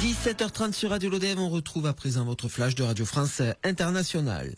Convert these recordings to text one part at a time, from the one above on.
17h30 sur Radio Lodève, on retrouve à présent votre flash de Radio France Internationale.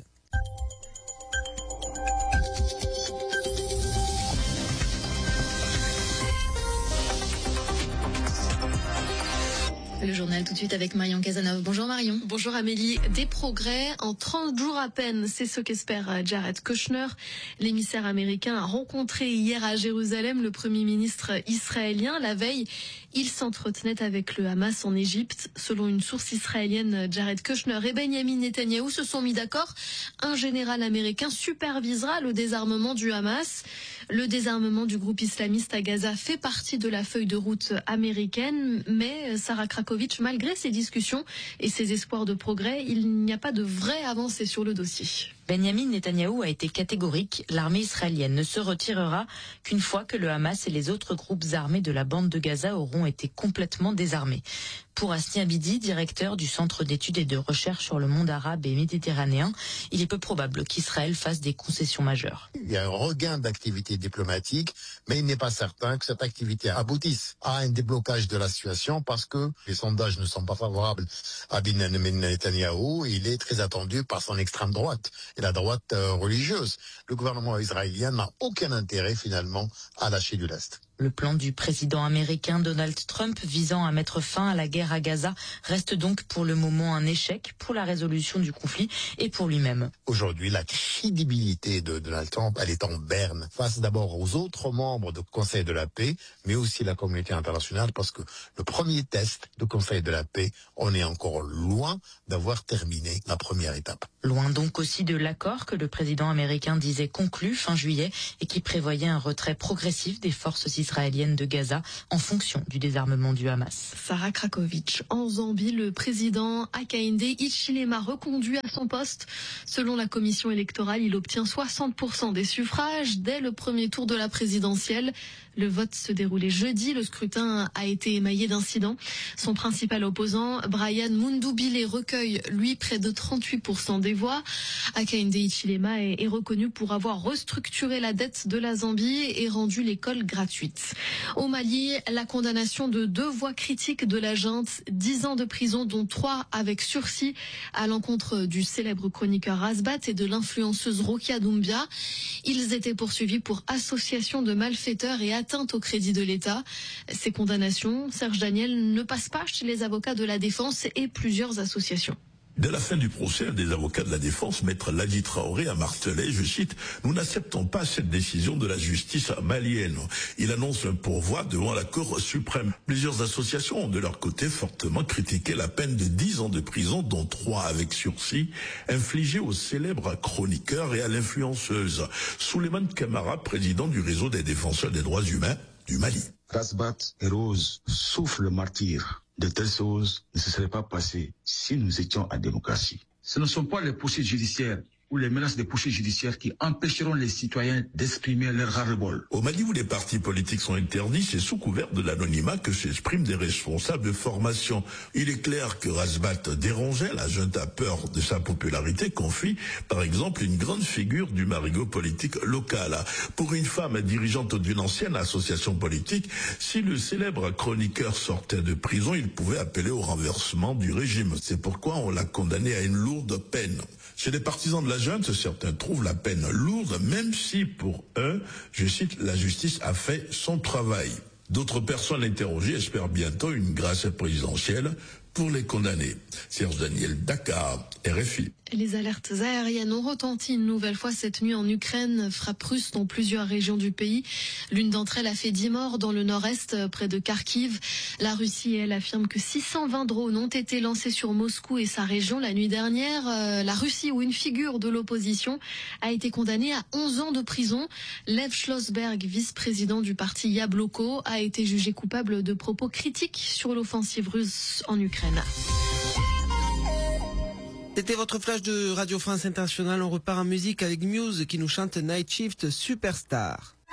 Le journal tout de suite avec Marion Cazeneuve. Bonjour Marion. Bonjour Amélie. Des progrès en 30 jours à peine, c'est ce qu'espère Jared Kushner. L'émissaire américain a rencontré hier à Jérusalem le Premier ministre israélien. La veille, il s'entretenait avec le Hamas en Égypte. Selon une source israélienne, Jared Kushner et Benjamin Netanyahou se sont mis d'accord. Un général américain supervisera le désarmement du Hamas. Le désarmement du groupe islamiste à Gaza fait partie de la feuille de route américaine, mais Sarah Krakovic, malgré ces discussions et ses espoirs de progrès, il n'y a pas de vraie avancée sur le dossier. Benjamin Netanyahou a été catégorique. L'armée israélienne ne se retirera qu'une fois que le Hamas et les autres groupes armés de la bande de Gaza auront été complètement désarmés. Pour Asni Abidi, directeur du Centre d'études et de recherche sur le monde arabe et méditerranéen, il est peu probable qu'Israël fasse des concessions majeures. Il y a un regain d'activité diplomatique, mais il n'est pas certain que cette activité aboutisse à un déblocage de la situation parce que les sondages ne sont pas favorables à Benjamin Netanyahou. Il est très attendu par son extrême droite et la droite religieuse. Le gouvernement israélien n'a aucun intérêt finalement à lâcher du lest. Le plan du président américain Donald Trump visant à mettre fin à la guerre à Gaza reste donc pour le moment un échec pour la résolution du conflit et pour lui-même. Aujourd'hui, la crédibilité de Donald Trump, elle est en berne face d'abord aux autres membres du Conseil de la paix, mais aussi la communauté internationale, parce que le premier test du Conseil de la paix, on est encore loin d'avoir terminé la première étape. Loin donc aussi de l'accord que le président américain disait conclu fin juillet et qui prévoyait un retrait progressif des forces israélienne de Gaza en fonction du désarmement du Hamas. Sarah Krakovic. En Zambie, le président Hakainde Hichilema reconduit à son poste. Selon la commission électorale, il obtient 60% des suffrages dès le premier tour de la présidentielle. Le vote se déroulait jeudi. Le scrutin a été émaillé d'incidents. Son principal opposant, Brian Mundubile, recueille, lui, près de 38% des voix. Hakainde Hichilema est reconnu pour avoir restructuré la dette de la Zambie et rendu l'école gratuite. Au Mali, la condamnation de 2 voix critiques de la junte, 10 ans de prison dont 3 avec sursis à l'encontre du célèbre chroniqueur Razbat et de l'influenceuse Rokia Doumbia. Ils étaient poursuivis pour association de malfaiteurs et atteinte au crédit de l'État. Ces condamnations, Serge Daniel, ne passent pas chez les avocats de la défense et plusieurs associations. Dès la fin du procès, un des avocats de la défense, maître Ladi Traoré, a martelé, je cite, « Nous n'acceptons pas cette décision de la justice malienne ». Il annonce un pourvoi devant la Cour suprême. Plusieurs associations ont de leur côté fortement critiqué la peine de 10 ans de prison, dont 3 avec sursis, infligée au célèbre chroniqueur et à l'influenceuse. Souleymane Camara, président du réseau des défenseurs des droits humains du Mali. Razbat et Rose souffrent le martyre. De telles choses ne se seraient pas passées si nous étions en démocratie. Ce ne sont pas les poursuites judiciaires ou les menaces de poursuites judiciaires qui empêcheront les citoyens d'exprimer leur ras-le-bol. Au Mali, où les partis politiques sont interdits, c'est sous couvert de l'anonymat que s'expriment des responsables de formation. Il est clair que Razbat dérangeait, la junte a peur de sa popularité, confie par exemple une grande figure du marigot politique local. Pour une femme dirigeante d'une ancienne association politique, si le célèbre chroniqueur sortait de prison, il pouvait appeler au renversement du régime. C'est pourquoi on l'a condamné à une lourde peine. Chez les partisans de la junte, certains trouvent la peine lourde, même si pour eux, je cite, la justice a fait son travail. D'autres personnes interrogées espèrent bientôt une grâce présidentielle pour les condamnés. Serge Daniel, Dakar, RFI. Les alertes aériennes ont retenti une nouvelle fois cette nuit en Ukraine, frappe russe dans plusieurs régions du pays. L'une d'entre elles a fait 10 morts dans le nord-est, près de Kharkiv. La Russie, elle, affirme que 620 drones ont été lancés sur Moscou et sa région la nuit dernière. La Russie, où une figure de l'opposition a été condamnée à 11 ans de prison. Lev Schlossberg, vice-président du parti Yabloko, a été jugé coupable de propos critiques sur l'offensive russe en Ukraine. C'était votre flash de Radio France Internationale. On repart en musique avec Muse qui nous chante Night Shift Superstar.